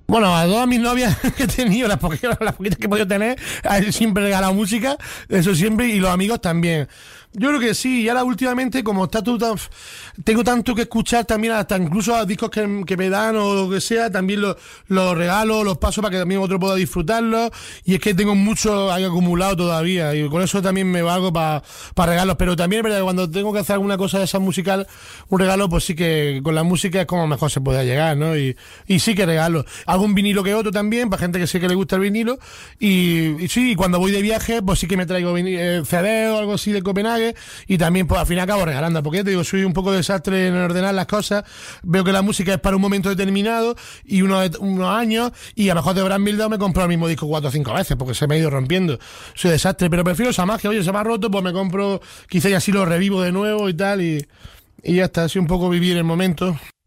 Bueno, a todas mis novias que he tenido, las poquitas que he podido tener, siempre he regalado música, eso siempre, y los amigos también. Yo creo que sí, y ahora últimamente, como está todo tan, tengo tanto que escuchar también, hasta incluso a discos que me dan o lo que sea, también los regalo, los paso para que también otro pueda disfrutarlos, y es que tengo mucho ahí acumulado todavía, y con eso también me valgo para regalos, pero también es verdad que cuando tengo que hacer alguna cosa de esa musical, un regalo, pues sí que con la música es como mejor se puede llegar, ¿no? Y sí que regalo. Algún vinilo que otro también, para gente que sé que le gusta el vinilo, y sí, cuando voy de viaje, pues sí que me traigo CD o algo así de Copenhague, y también pues al fin y al cabo regalando, porque ya te digo, soy un poco desastre en ordenar las cosas, veo que la música es para un momento determinado y unos años, y a lo mejor de Brad Mildau me compro el mismo disco 4 o 5 veces porque se me ha ido rompiendo, soy desastre, pero prefiero esa magia, oye, se me ha roto, pues me compro, quizá y así lo revivo de nuevo y tal, y ya está, así un poco vivir el momento.